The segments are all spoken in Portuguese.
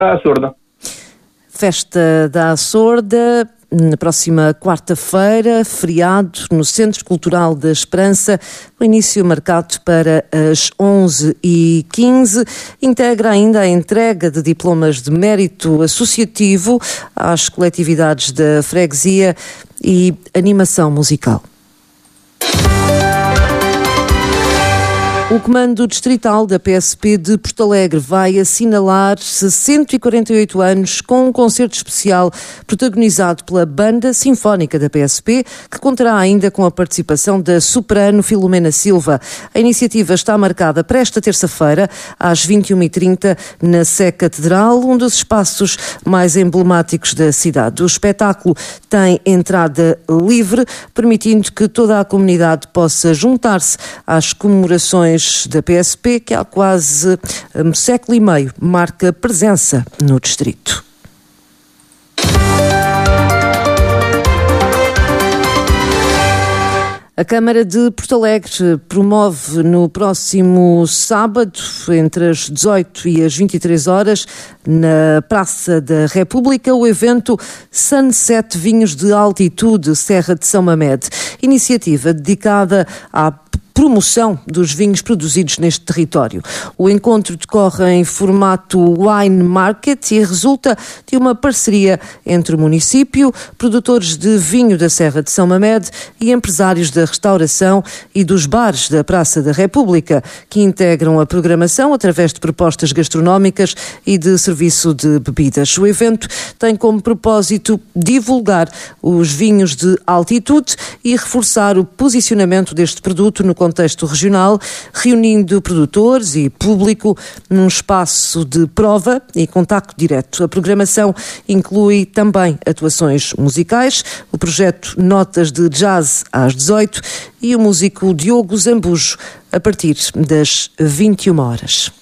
à Açorda. Festa da Açorda, na próxima quarta-feira, feriado no Centro Cultural da Esperança, o início marcado para as 11h15. Integra ainda a entrega de diplomas de mérito associativo às coletividades da freguesia e animação musical. O Comando Distrital da PSP de Porto Alegre vai assinalar 148 anos com um concerto especial protagonizado pela Banda Sinfónica da PSP, que contará ainda com a participação da soprano Filomena Silva. A iniciativa está marcada para esta terça-feira, às 21h30, na Sé Catedral, um dos espaços mais emblemáticos da cidade. O espetáculo tem entrada livre, permitindo que toda a comunidade possa juntar-se às comemorações da PSP, que há quase um século e meio marca presença no distrito. A Câmara de Porto Alegre promove no próximo sábado, entre as 18 e as 23 horas, na Praça da República, o evento Sunset Vinhos de Altitude Serra de São Mamede, iniciativa dedicada à promoção dos vinhos produzidos neste território. O encontro decorre em formato wine market e resulta de uma parceria entre o município, produtores de vinho da Serra de São Mamede e empresários da restauração e dos bares da Praça da República, que integram a programação através de propostas gastronómicas e de serviço de bebidas. O evento tem como propósito divulgar os vinhos de altitude e reforçar o posicionamento deste produto no contexto regional, reunindo produtores e público num espaço de prova e contacto direto. A programação inclui também atuações musicais, o projeto Notas de Jazz às 18 e o músico Diogo Zambujo a partir das 21 horas.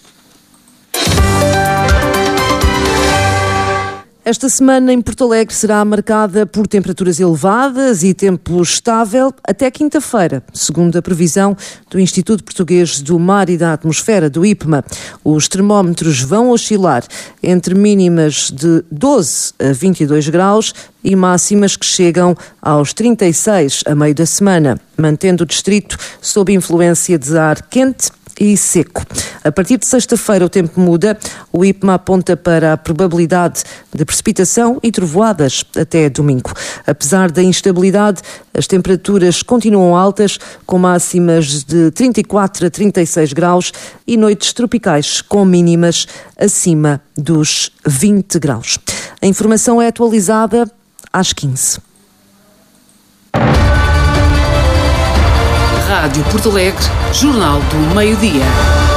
Esta semana em Porto Alegre será marcada por temperaturas elevadas e tempo estável até quinta-feira, segundo a previsão do Instituto Português do Mar e da Atmosfera, do IPMA. Os termómetros vão oscilar entre mínimas de 12 a 22 graus e máximas que chegam aos 36 a meio da semana, mantendo o distrito sob influência de ar quente e seco. A partir de sexta-feira o tempo muda. O IPMA aponta para a probabilidade de precipitação e trovoadas até domingo. Apesar da instabilidade, as temperaturas continuam altas, com máximas de 34 a 36 graus e noites tropicais com mínimas acima dos 20 graus. A informação é atualizada às 15. Rádio Porto Alegre, Jornal do Meio-Dia.